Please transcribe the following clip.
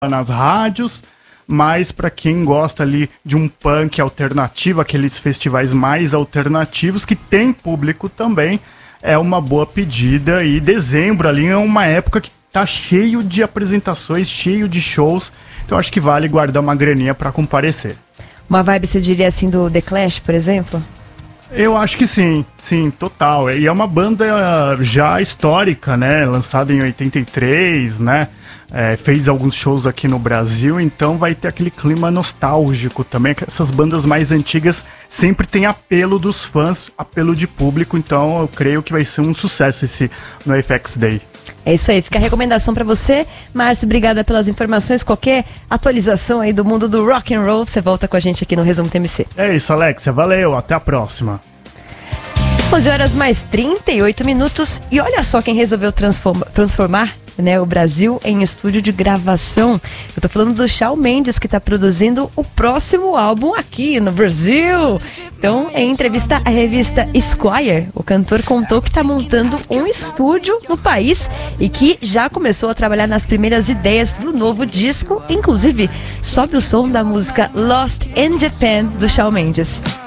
nas rádios, mas para quem gosta ali de um punk alternativo, aqueles festivais mais alternativos que tem público também, é uma boa pedida. E dezembro ali é uma época que tá cheio de apresentações, cheio de shows, então acho que vale guardar uma graninha para comparecer. Uma vibe, você diria assim, do The Clash, por exemplo? Eu acho que sim, total. E é uma banda já histórica, né? Lançada em 83, né? Fez alguns shows aqui no Brasil, então vai ter aquele clima nostálgico também. Essas bandas mais antigas sempre tem apelo dos fãs, apelo de público, então eu creio que vai ser um sucesso esse no FX Day. É isso aí, fica a recomendação pra você. Márcio, obrigada pelas informações. Qualquer atualização aí do mundo do rock and roll, você volta com a gente aqui no Resumo TMC. É isso, Alexia, valeu, até a próxima. 11h38 e olha só quem resolveu transformar, né, o Brasil em estúdio de gravação. Eu tô falando do Shawn Mendes, que tá produzindo o próximo álbum aqui no Brasil. Então, em entrevista à revista Esquire, o cantor contou que tá montando um estúdio no país e que já começou a trabalhar nas primeiras ideias do novo disco. Inclusive, sobe o som da música Lost in Japan, do Shawn Mendes.